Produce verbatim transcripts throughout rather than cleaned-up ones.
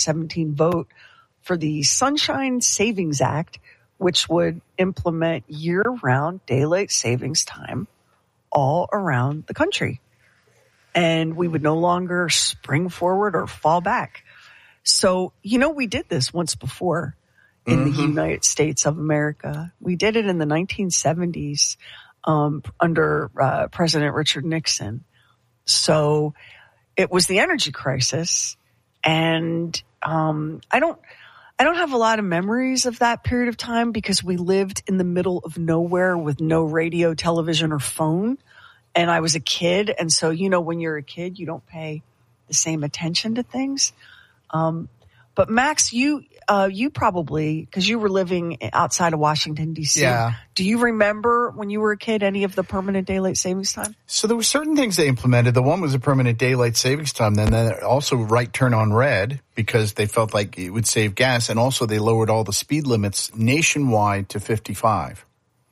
seventeen vote for the Sunshine Savings Act, which would implement year-round daylight savings time all around the country. And we would no longer spring forward or fall back. So, you know, we did this once before in mm-hmm. the United States of America. We did it in the nineteen seventies um, under uh, President Richard Nixon. So it was the energy crisis. And um, I don't... I don't have a lot of memories of that period of time because we lived in the middle of nowhere with no radio, television, or phone. And I was a kid. And so, you know, when you're a kid, you don't pay the same attention to things. Um, but Max, you, uh, you probably, because you were living outside of Washington, D C. Yeah. Do you remember when you were a kid any of the permanent daylight savings time? So there were certain things they implemented. The one was a permanent daylight savings time. Then they also right turn on red because they felt like it would save gas. And also they lowered all the speed limits nationwide to fifty-five.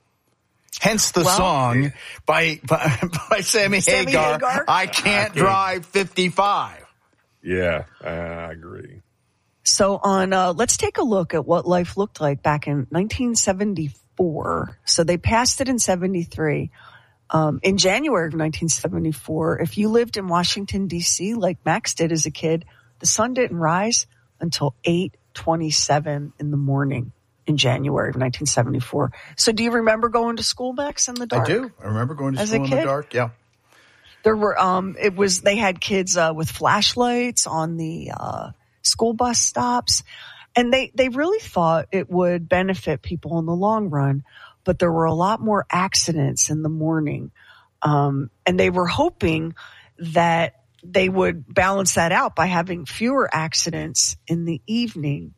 Hence the well, song by, by, by Sammy, Sammy Hagar, Hagar, I can't drive fifty-five. Yeah, I agree. So on, uh, let's take a look at what life looked like back in nineteen seventy-four. So they passed it in seventy-three. Um, in January of nineteen seventy-four, if you lived in Washington, D C, like Max did as a kid, the sun didn't rise until eight twenty-seven in the morning in January of nineteen seventy-four. So do you remember going to school, Max, in the dark? I do. I remember going to as school in the dark. Yeah. There were, um, it was, they had kids, uh, with flashlights on the, uh, school bus stops. And they, they really thought it would benefit people in the long run, but there were a lot more accidents in the morning. Um, and they were hoping that they would balance that out by having fewer accidents in the evening.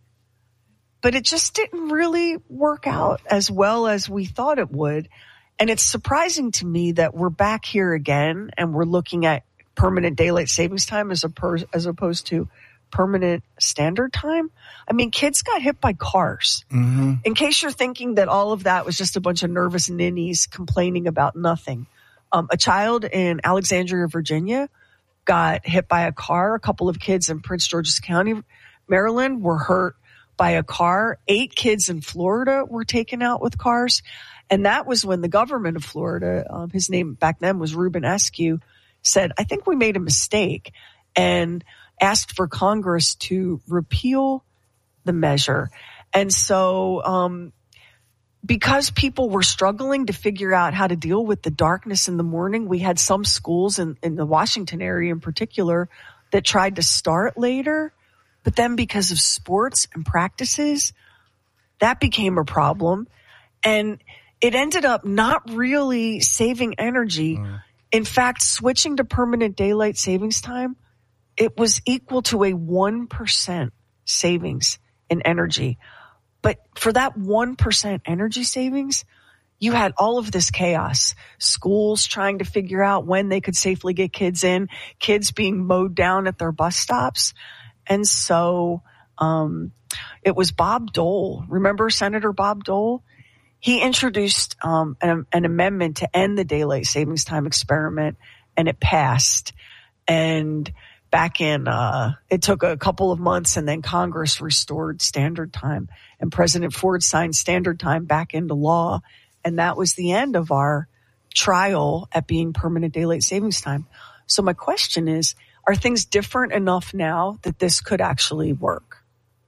But it just didn't really work out as well as we thought it would. And it's surprising to me that we're back here again and we're looking at permanent daylight savings time as, a per, as opposed to permanent standard time. I mean, kids got hit by cars. Mm-hmm. In case you're thinking that all of that was just a bunch of nervous ninnies complaining about nothing. Um, a child in Alexandria, Virginia got hit by a car. A couple of kids in Prince George's County, Maryland were hurt by a car. Eight kids in Florida were taken out with cars. And that was when the government of Florida, um, his name back then was Ruben Askew, said, I think we made a mistake. And asked for Congress to repeal the measure. And so um, because people were struggling to figure out how to deal with the darkness in the morning, we had some schools in, in the Washington area in particular that tried to start later. But then because of sports and practices, that became a problem. And it ended up not really saving energy. Mm. In fact, switching to permanent daylight savings time, it was equal to a one percent savings in energy. But for that one percent energy savings, you had all of this chaos. Schools trying to figure out when they could safely get kids in, kids being mowed down at their bus stops. And so um, it was Bob Dole. Remember Senator Bob Dole? He introduced um, an, an amendment to end the daylight savings time experiment, and it passed. And back in, uh, it took a couple of months and then Congress restored standard time and President Ford signed standard time back into law. And that was the end of our trial at being permanent daylight savings time. So my question is, are things different enough now that this could actually work?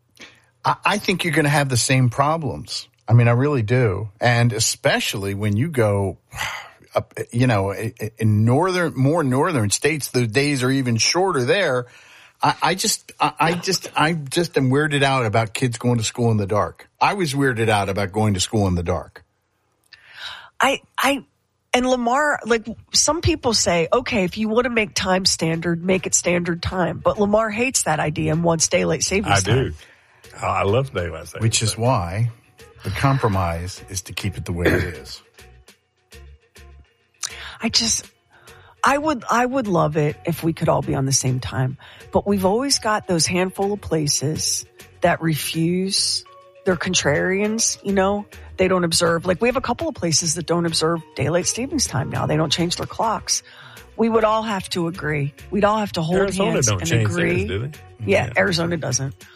I, I think you're going to have the same problems. I mean, I really do. And especially when you go up, you know, in northern, more northern states, the days are even shorter there. I, I just, I, I just, I just am weirded out about kids going to school in the dark. I was weirded out about going to school in the dark. I, I, and Lamar, like some people say, okay, if you want to make time standard, make it standard time. But Lamar hates that idea and wants daylight savings I time. I do. I love daylight savings Which is why the compromise is to keep it the way it is. I just, I would, I would love it if we could all be on the same time. But we've always got those handful of places that refuse. They're contrarians, you know. They don't observe. Like we have a couple of places that don't observe daylight savings time now. They don't change their clocks. We would all have to agree. We'd all have to hold Arizona hands don't and change agree. Theirs, do they? Yeah, yeah, Arizona doesn't.